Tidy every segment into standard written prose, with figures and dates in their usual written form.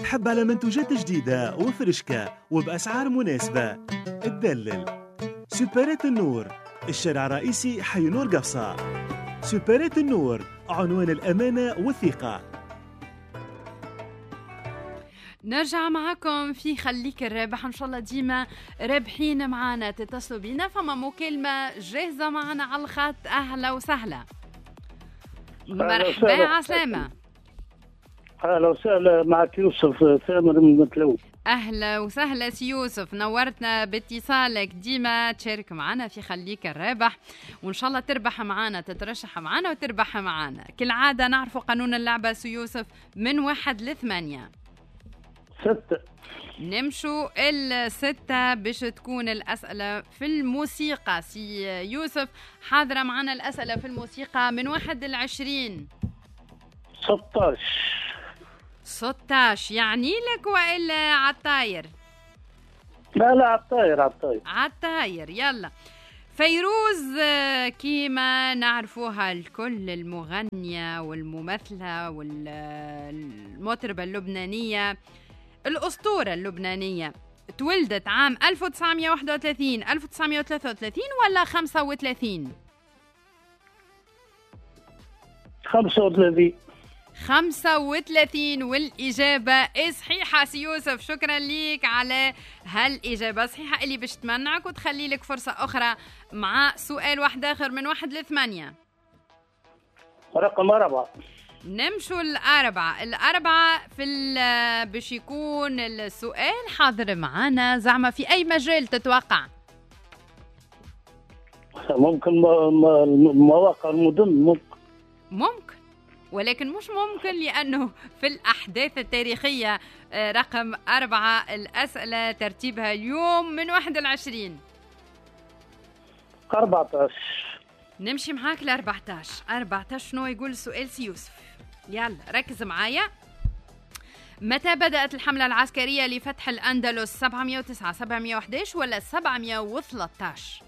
تحب على منتوجات جديدة وفرشكة وبأسعار مناسبة. تدلل سوبرات النور، الشارع الرئيسي حي نور قفصة. سوبرات النور، عنوان الأمانة والثقة. نرجع معكم في خليك الرابح، ان شاء الله ديما رابحين معنا. تتصلوا بينا، فما مكالمة جاهزة معنا على الخط. أهلا وسهلا. مرحبا عسلامة. أهلا وسهلا، معك يوسف ثامر من متلو. أهلا وسهلا سي يوسف، نورتنا باتصالك. ديما تشارك معنا في خليك الرابح، وإن شاء الله تربح معنا، تترشح معنا وتربح معنا. كالعادة نعرفوا قانون اللعبة سي يوسف، من 1 ل8. 6. نمشوا ال6 باش تكون الأسئلة في الموسيقى. سي يوسف حاضرة معنا الأسئلة في الموسيقى من 1 ل20. 16 يعني لك وإلا عالطاير؟ لا عالطاير. عالطاير. يلا. فيروز كيما نعرفوها الكل، المغنية والممثلة والمطربة اللبنانية، الأسطورة اللبنانية، تولدت عام 1931 1933 ولا 35؟ 35 والإجابة صحيحة سي يوسف. شكرا ليك على هالإجابة صحيحة اللي باش تمنعك وتخلي لك فرصة أخرى مع سؤال واحد آخر من 1 ل8. رقم 4. نمشوا الأربعة في باش يكون السؤال حاضر معنا. زعما في أي مجال تتوقع؟ ممكن مواقع المدن. ممكن ولكن مش ممكن، لأنه في الأحداث التاريخية. رقم 4 الأسئلة ترتيبها اليوم من 1 ل20. 14. نمشي معاك ل 14. شنو يقول السؤال سي يوسف؟ يلا ركز معايا. متى بدأت الحملة العسكرية لفتح الأندلس؟ 709 711 ولا 713؟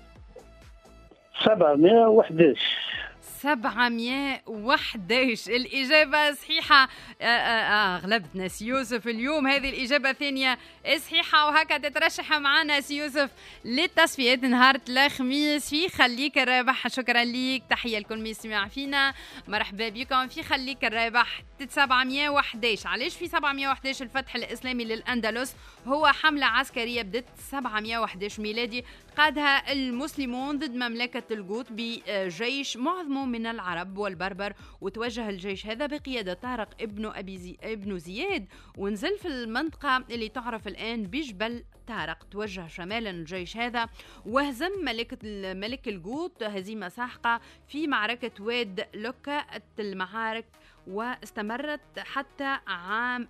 711. الإجابة صحيحة. غلبتنا سي يوسف اليوم، هذه الإجابة الثانية صحيحة، وهكا تترشح معنا سي يوسف للتصفيات نهار الخميس في خليك الرابح. شكرا ليك، تحية لكل من يسمع فينا، مرحبا بكم في خليك الرابح. 711. علاش في 711 الفتح الإسلامي للأندلس؟ هو حملة عسكرية بدت 711 ميلادي، قادها المسلمون ضد مملكة القوط بجيش معظمه من العرب والبربر، وتوجه الجيش هذا بقيادة طارق ابن زياد، ونزل في المنطقة اللي تعرف الآن بجبل طارق. توجه شمالا الجيش هذا وهزم ملك القوط هزيمة ساحقة في معركة واد لوكا. المعارك واستمرت حتى عام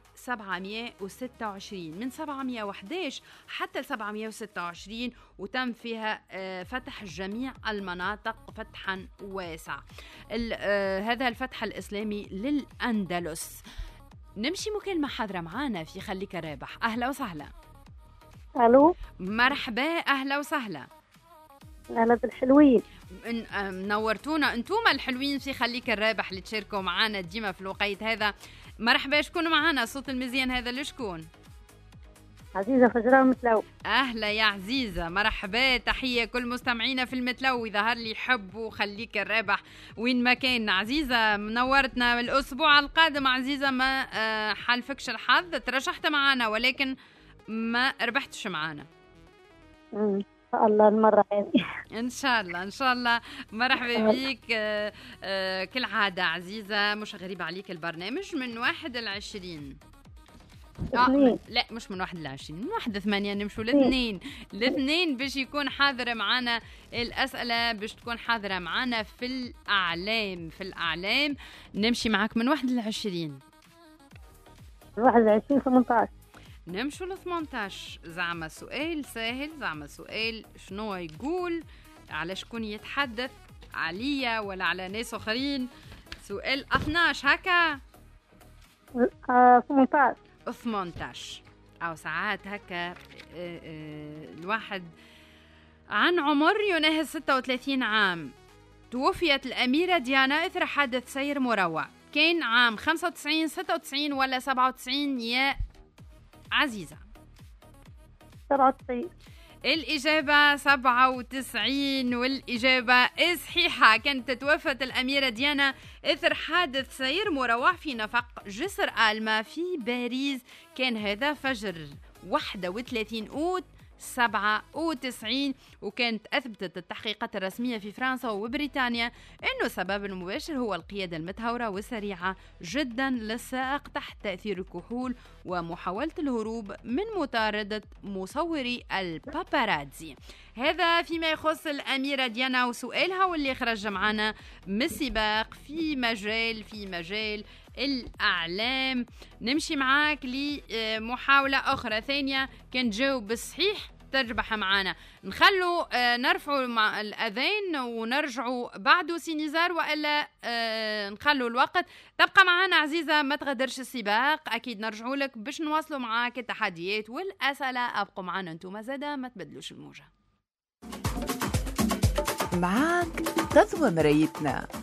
726، من 711 حتى 726، وتم فيها فتح جميع المناطق فتحا واسعا. هذا الفتح الإسلامي للأندلس. نمشي مكالمة حاضرة معانا في خليك الرابح. أهلا وسهلا. الو مرحبا. أهلا وسهلا. أهلا بالحلوين. نورتونا انتوما الحلوين في خليك الرابح اللي تشاركوا معنا ديما في الوقت هذا. مرحبا. شكون معنا؟ صوت المزيان هذا لشكون؟ عزيزة فجران متلو. أهلا يا عزيزة، مرحبا. تحية كل مستمعينا في المتلو، يظهر لي يحبوا خليك الرابح وين ما كان. عزيزة منورتنا. الأسبوع القادم عزيزة ما حالفكش الحظ، ترشحت معنا ولكن ما ربحتش معنا. الله المرة هذه إن شاء الله. مرحبا بيك. كالعادة عزيزة، مش غريب عليك البرنامج من 1 ل20. لا مش من 1 ل20، من 1 ل8 نمشوا ل2 باش يكون حاضر معنا الأسئلة، باش تكون حاضرة معنا في الأعلام. نمشي معك من 1 ل20. 21 18. نمشوا ل 18. زعما سؤال سهل، زعما سؤال شنو يقول؟ على شكون يتحدث؟ عليا ولا على ناس اخرين؟ سؤال 12 هكا. 18 او ساعات هكا. الواحد عن عمر يناهز 36 عام توفيت الأميرة ديانا إثر حادث سير مروع. كان عام 95 96 ولا 97 يا عزيزة 97. الإجابة 97 والإجابة صحيحة. كانت توفت الأميرة ديانا إثر حادث سير مروع في نفق جسر آلما في باريس. كان هذا فجر 31 أوت 97. وكانت أثبتت التحقيقات الرسمية في فرنسا وبريطانيا أنه السبب المباشر هو القيادة المتهورة والسريعة جدا للسائق تحت تأثير الكحول ومحاولة الهروب من مطاردة مصوري الباباراتزي. هذا فيما يخص الأميرة ديانا وسؤالها واللي خرج معنا من السباق في مجال الأعلام. نمشي معاك لمحاولة أخرى ثانية، كان جاوب بالصحيح تربح معنا. نخلوا نرفعوا مع الأذان ونرجعوا بعده سينيزار، وإلا نخلوا الوقت. تبقى معنا عزيزة، ما تغدرش السباق، أكيد نرجعوا لك باش نواصلوا معاك التحديات والأسئلة. أبقوا معنا أنتم زادا، ما تبدلوش الموجة. معاك تضوى مرايتنا.